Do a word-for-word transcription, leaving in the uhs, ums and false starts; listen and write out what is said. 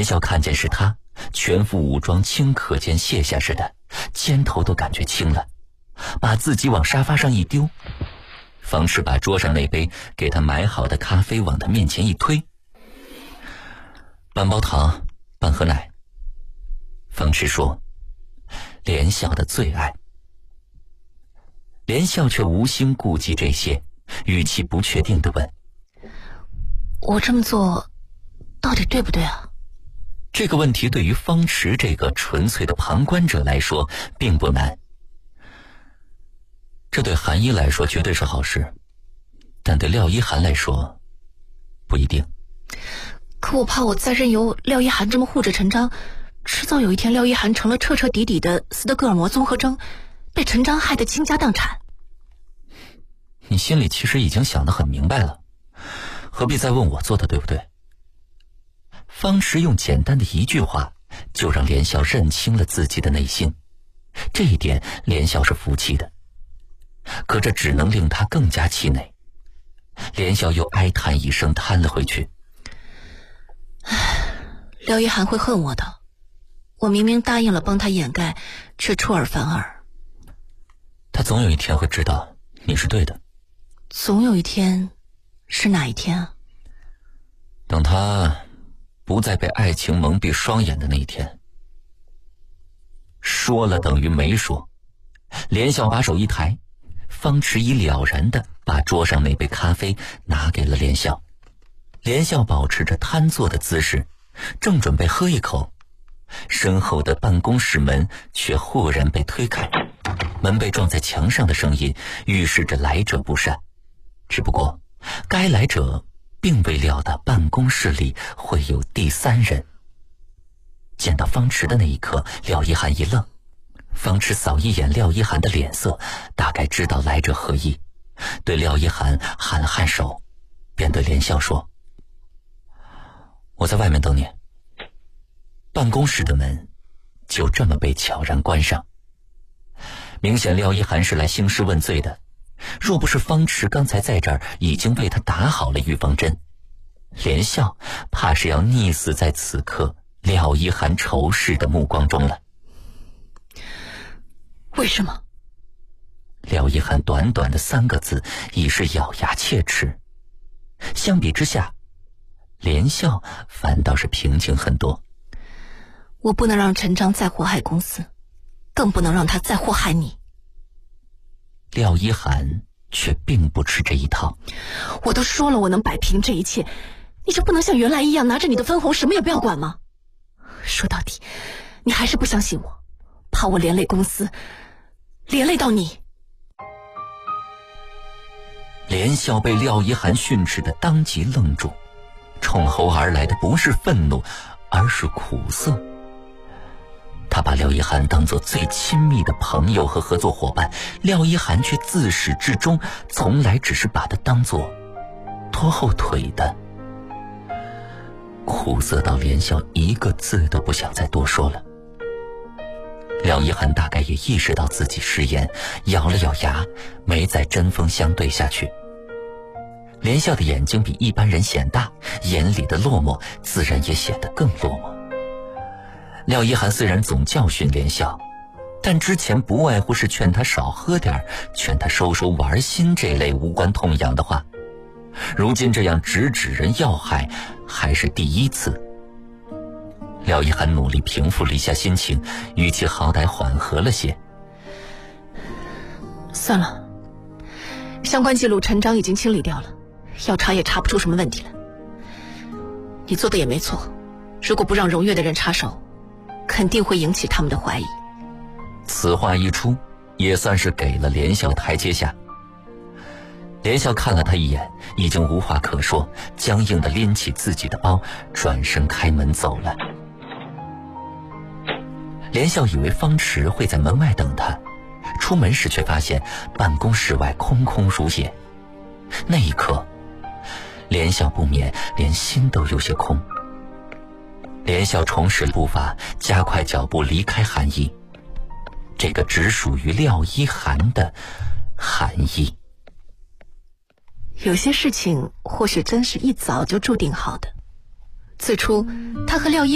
连笑看见是他，全副武装顷刻间卸下似的，肩头都感觉轻了，把自己往沙发上一丢。方池把桌上那杯给他买好的咖啡往他面前一推，半包糖，半盒奶。方池说，连笑的最爱。连笑却无心顾及这些，语气不确定地问， 我这么做到底对不对啊？ 这个问题对于方池这个纯粹的旁观者来说并不难，这对韩一来说绝对是好事，但对廖一涵来说不一定。 可我怕我再任由廖一涵这么护着陈章，迟早有一天廖一涵成了彻彻底底的斯德哥尔摩综合征，被陈章害得倾家荡产。 你心里其实已经想得很明白了，何必再问我做的对不对？方池用简单的一句话就让连笑认清了自己的内心，这一点连笑是服气的，可这只能令他更加气馁。连笑又哀叹一声，瘫了回去。 廖一涵会恨我的，我明明答应了帮他掩盖，却出尔反尔。 他总有一天会知道你是对的。 总有一天是哪一天啊？ 等他不再被爱情蒙蔽双眼的那一天。说了等于没说，连笑把手一抬，方池已了然地把桌上那杯咖啡拿给了连笑。连笑保持着瘫坐的姿势，正准备喝一口，身后的办公室门却忽然被推开，门被撞在墙上的声音预示着来者不善。只不过该来者并未料到办公室里会有第三人。见到方池的那一刻，廖一涵一愣，方池扫一眼廖一涵的脸色，大概知道来者何意，对廖一涵喊了喊手，便对连笑说，我在外面等你。办公室的门就这么被悄然关上。明显廖一涵是来兴师问罪的，若不是方池刚才在这儿已经为他打好了预防针，连笑怕是要溺死在此刻廖一涵仇视的目光中了。 为什么？ 廖一涵短短的三个字已是咬牙切齿，相比之下，连笑反倒是平静很多。 我不能让陈章再祸害公司，更不能让他再祸害你。 廖一涵却并不吃这一套。 我都说了我能摆平这一切，你就不能像原来一样拿着你的分红什么也不要管吗？说到底你还是不相信我，怕我连累公司，连累到你。 连笑被廖一涵训斥的当即愣住，冲喉而来的不是愤怒，而是苦涩。他把廖一涵当作最亲密的朋友和合作伙伴，廖一涵却自始至终从来只是把他当作拖后腿的。苦涩到连笑一个字都不想再多说了。廖一涵大概也意识到自己失言，咬了咬牙，没再针锋相对下去。连笑的眼睛比一般人显大，眼里的落寞自然也显得更落寞。廖一涵虽然总教训连笑，但之前不外乎是劝他少喝点，劝他收收玩心这类无关痛痒的话，如今这样直指人要害还是第一次。廖一涵努力平复了一下心情，语气好歹缓和了些。 算了，相关记录陈章已经清理掉了，要查也查不出什么问题来。你做的也没错，如果不让荣悦的人插手，肯定会引起他们的怀疑。 此话一出，也算是给了连笑台阶下。连笑看了他一眼，已经无话可说，僵硬地拎起自己的包，转身开门走了。连笑以为方池会在门外等他，出门时却发现办公室外空空如也。那一刻，连笑不免连心都有些空。连笑重拾步伐，加快脚步离开韩义，这个只属于廖一涵的韩义。 有些事情或许真是一早就注定好的。最初他和廖一